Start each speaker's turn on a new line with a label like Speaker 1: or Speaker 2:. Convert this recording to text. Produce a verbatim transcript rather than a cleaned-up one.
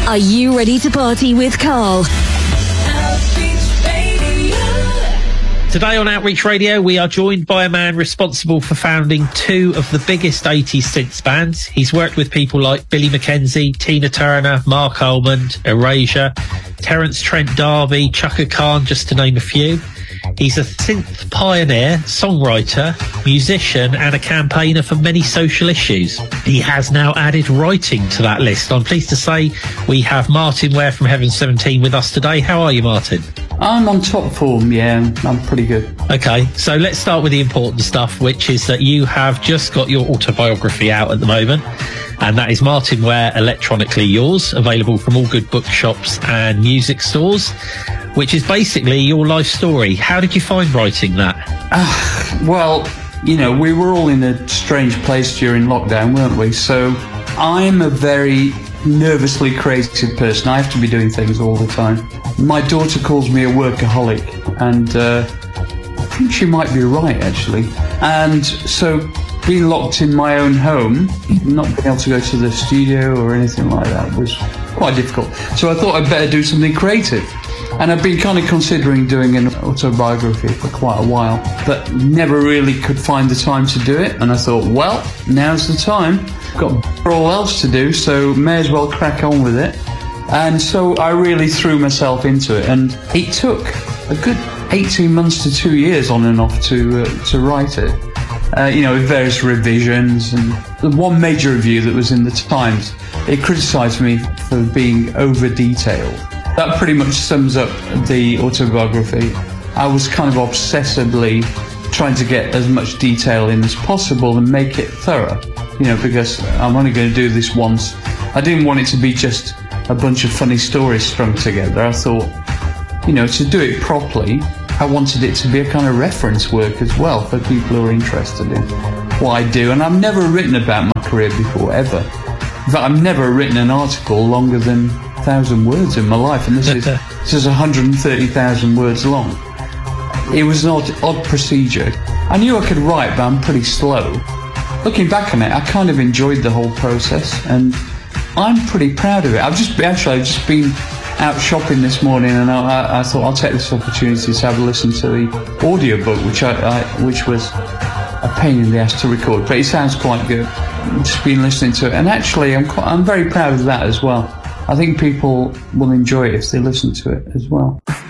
Speaker 1: Are you ready to party with Carl?
Speaker 2: Today on Outreach Radio, we are joined by a man responsible for founding two of the biggest eighties synth bands. He's worked with people like Billy Mackenzie, Tina Turner, Mark Almond, Erasure, Terence Trent D'Arby, Chaka Khan, just to name a few. He's a synth pioneer, songwriter, musician and a campaigner for many social issues. He has now added writing to that list. I'm pleased to say we have Martin Ware from Heaven seventeen with us today. How are you, Martin?
Speaker 3: I'm on top form, yeah, I'm pretty good.
Speaker 2: Okay, so let's start with the important stuff, which is that you have just got your autobiography out at the moment, and that is Martin Ware, Electronically Yours, available from all good bookshops and music stores, which is basically your life story. How did you find writing that?
Speaker 3: Uh, well, you know, we were all in a strange place during lockdown, weren't we? So I'm a very nervously creative person. I have to be doing things all the time. My daughter calls me a workaholic, and uh, I think she might be right, actually. And so being locked in my own home, not being able to go to the studio or anything like that was quite difficult. So I thought I'd better do something creative. And I've been kind of considering doing an autobiography for quite a while, but never really could find the time to do it. And I thought, well, now's the time. Got all else to do, so may as well crack on with it. And so I really threw myself into it, and it took a good eighteen months to two years on and off to uh, to write it. Uh, you know, with various revisions, and the one major review that was in the Times, it criticised me for being over-detailed. That pretty much sums up the autobiography. I was kind of obsessively trying to get as much detail in as possible and make it thorough, you know, because I'm only going to do this once. I didn't want it to be just a bunch of funny stories strung together. I thought, you know, to do it properly, I wanted it to be a kind of reference work as well for people who are interested in what I do. And I've never written about my career before, ever. In fact, I've never written an article longer than a thousand words in my life, and this is this is one hundred thirty thousand words long. It was an odd, odd procedure. I knew I could write, but I'm pretty slow. Looking back on it, I kind of enjoyed the whole process, and I'm pretty proud of it. I've just actually I've just been out shopping this morning, and I, I thought I'll take this opportunity to have a listen to the audiobook, which I, I which was a pain in the ass to record, but it sounds quite good. I've just been listening to it, and actually I'm quite, I'm very proud of that as well. I think people will enjoy it if they listen to it as well.